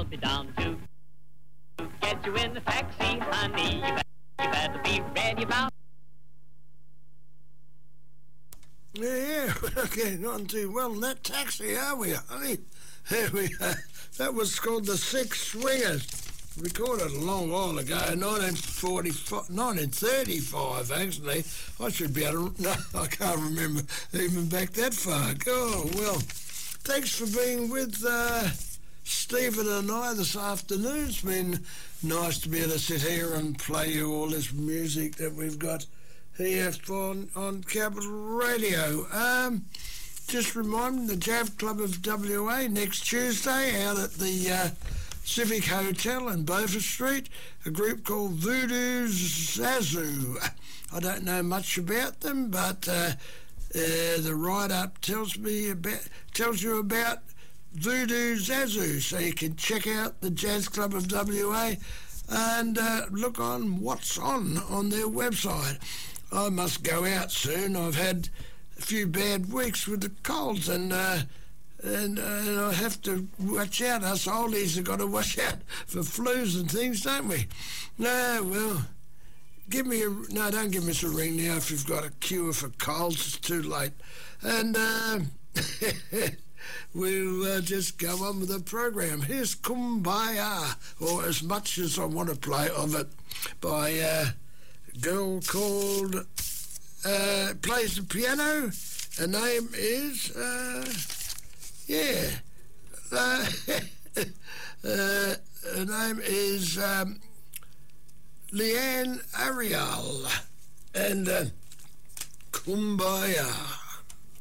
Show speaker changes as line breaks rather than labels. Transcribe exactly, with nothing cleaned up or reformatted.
I'll be down to get you in the taxi, honey. You better, you better be ready about.
Yeah, we're getting on too well in that taxi, are we, honey? There we are. That was called The Six Swingers. Recorded a long while ago, nineteen forty-five, nineteen thirty-five, actually. I should be able to... No, I can't remember even back that far. Oh, well, thanks for being with uh, Stephen and I this afternoon. It's been nice to be able to sit here and play you all this music that we've got here on, on Capital Radio. Um, just reminding the Jav Club of W A next Tuesday out at the... Uh, Civic Hotel in Beaufort Street, a group called Voodoo Zazu. I don't know much about them, but uh, uh, the write-up tells me about tells you about Voodoo Zazu, so you can check out the Jazz Club of W A and uh, look on what's on on their website. I must go out soon. I've had a few bad weeks with the colds and. Uh, And, uh, and I have to watch out. Us oldies have got to watch out for flus and things, don't we? No, well, give me a... No, don't give us a ring now if you've got a cure for colds. It's too late. And uh, we'll uh, just go on with the program. Here's Kumbaya, or As Much As I Want to Play of It, by uh, a girl called... Uh, plays the piano. Her name is... Uh, Yeah, uh, uh, her name is um, Leanne Ariel, and uh, Kumbaya.